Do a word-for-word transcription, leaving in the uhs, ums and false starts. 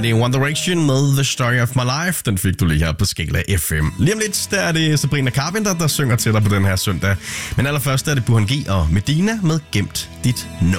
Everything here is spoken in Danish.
det One Direction med The Story of My Life. Den fik du lige her på Skala F M. Lige om lidt, der er det Sabrina Carpenter, der synger til dig på den her søndag. Men allerførst er det Burhan G og Medina med Gemt dit nummer.